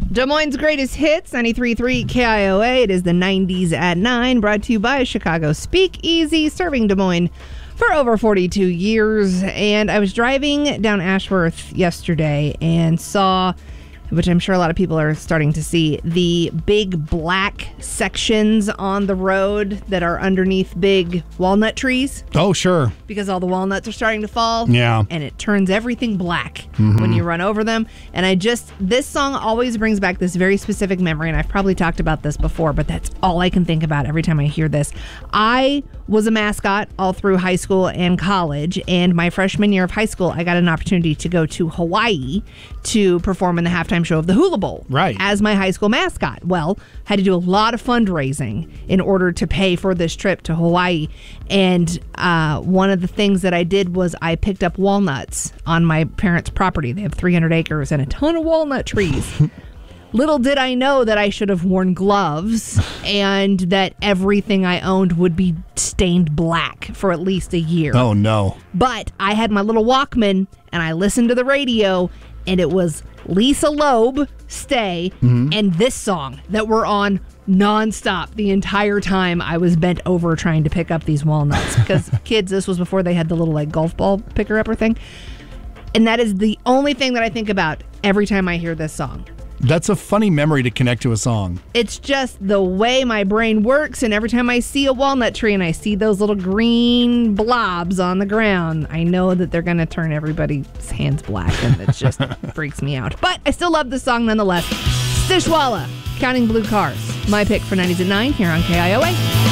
Des Moines' greatest hits, 93.3 KIOA. It is the 90s at 9, brought to you by Chicago Speakeasy, serving Des Moines for over 42 years. And I was driving down Ashworth yesterday and saw, which I'm sure a lot of people are starting to see, the big black sections on the road that are underneath big walnut trees. Oh, sure. Because all the walnuts are starting to fall. Yeah. And it turns everything black when you run over them. And this song always brings back this very specific memory, and I've probably talked about this before, but that's all I can think about every time I hear this. I was a mascot all through high school and college, and my freshman year of high school, I got an opportunity to go to Hawaii to perform in the halftime show of the Hula Bowl. Right. As my high school mascot. Well, had to do a lot of fundraising in order to pay for this trip to Hawaii. And one of the things that I did was I picked up walnuts on my parents' property. They have 300 acres and a ton of walnut trees. Little did I know that I should have worn gloves and that everything I owned would be stained black for at least a year. Oh, no. But I had my little Walkman and I listened to the radio, and it was Lisa Loeb, Stay, and this song that were on nonstop the entire time I was bent over trying to pick up these walnuts. Because kids, this was before they had the little like golf ball picker-upper thing. And that is the only thing that I think about every time I hear this song. That's a funny memory to connect to a song. It's just the way my brain works, and every time I see a walnut tree and I see those little green blobs on the ground, I know that they're going to turn everybody's hands black, and it just freaks me out. But I still love this song nonetheless. Stishwalla, Counting Blue Cars. My pick for 90s at 9 here on KIOA.